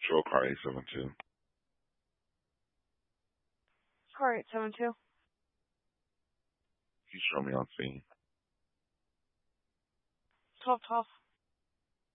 Patrol car 872. Car 872. You show me on scene. 1212.